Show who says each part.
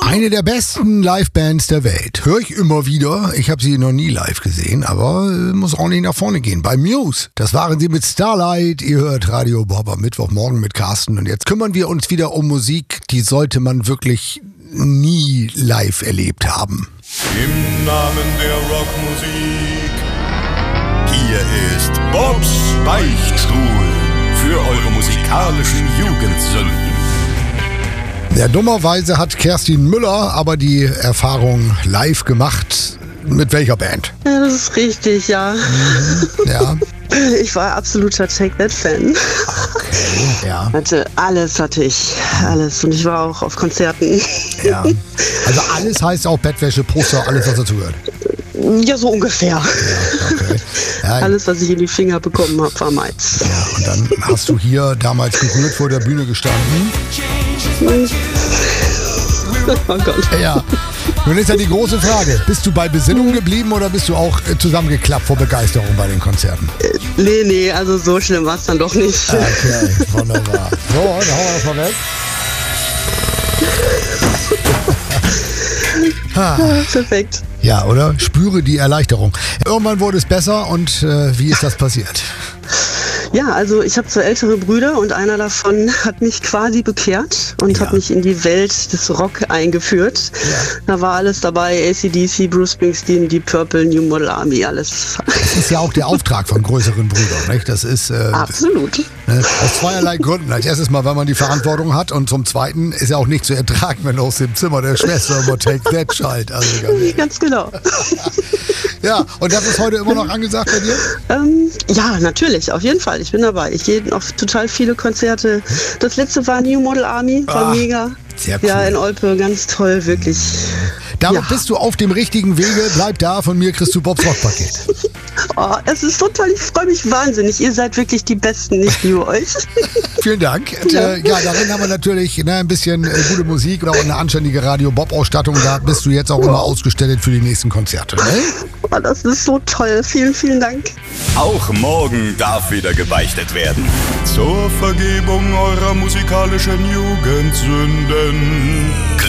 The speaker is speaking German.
Speaker 1: Eine der besten Livebands der Welt. Höre ich immer wieder. Ich habe sie noch nie live gesehen, aber muss auch nicht nach vorne gehen. Bei Muse. Das waren sie mit Starlight. Ihr hört Radio Bob am Mittwochmorgen mit Carsten. Und jetzt kümmern wir uns wieder um Musik, die sollte man wirklich nie live erlebt haben.
Speaker 2: Im Namen der Rockmusik. Hier ist Bobs Beichtstuhl für eure musikalischen Jugendsünden.
Speaker 1: Ja, dummerweise hat Kerstin Müller aber die Erfahrung live gemacht. Mit welcher Band?
Speaker 3: Ja, das ist richtig, ja.
Speaker 1: Ja.
Speaker 3: Ich war absoluter Take That-Fan.
Speaker 1: Okay, ja.
Speaker 3: Alles hatte ich. Alles. Und ich war auch auf Konzerten.
Speaker 1: Ja. Also alles heißt auch Bettwäsche, Poster, alles, was dazugehört.
Speaker 3: Ja, so ungefähr.
Speaker 1: Ja, okay. Ja,
Speaker 3: alles, was ich in die Finger bekommen habe, war meins.
Speaker 1: Ja, und dann hast du hier damals gerührt vor der Bühne gestanden.
Speaker 3: Oh Gott.
Speaker 1: Ja. Nun ist ja die große Frage, bist du bei Besinnung geblieben oder bist du auch zusammengeklappt vor Begeisterung bei den Konzerten?
Speaker 3: Nee, also so schlimm war es dann doch nicht.
Speaker 1: Okay, wunderbar. So, dann hauen wir das mal weg.
Speaker 3: Perfekt.
Speaker 1: Ja, oder? Spüre die Erleichterung. Irgendwann wurde es besser und wie ist das passiert?
Speaker 3: Ja, also ich habe 2 ältere Brüder und einer davon hat mich quasi bekehrt und hat mich in die Welt des Rock eingeführt. Ja. Da war alles dabei, AC/DC, Bruce Springsteen, Deep Purple, New Model Army, alles.
Speaker 1: Das ist ja auch der Auftrag von größeren Brüdern, nicht? Das ist
Speaker 3: absolut.
Speaker 1: Aus zweierlei Gründen. Als erstes mal, weil man die Verantwortung hat und zum Zweiten ist ja auch nicht zu ertragen, wenn aus dem Zimmer der Schwester immer Take That schallt. Also
Speaker 3: ganz genau.
Speaker 1: Ja, und das ist heute immer noch angesagt bei dir?
Speaker 3: Ja, natürlich, auf jeden Fall. Ich bin dabei. Ich gehe auf total viele Konzerte. Das letzte war New Model Army, war mega. Sehr cool. Ja, in Olpe, ganz toll, wirklich.
Speaker 1: Damit bist du auf dem richtigen Wege. Bleib da, von mir kriegst du Bobs Rockpaket.
Speaker 3: Oh, es ist so toll, ich freue mich wahnsinnig. Ihr seid wirklich die Besten, ich liebe euch.
Speaker 1: Vielen Dank. Ja, darin haben wir natürlich ein bisschen gute Musik und auch eine anständige Radio-Bob-Ausstattung. Da bist du jetzt auch immer ausgestellt für die nächsten Konzerte. Ne?
Speaker 3: Oh, das ist so toll. Vielen, vielen Dank.
Speaker 2: Auch morgen darf wieder gebeichtet werden. Zur Vergebung eurer musikalischen Jugendsünden.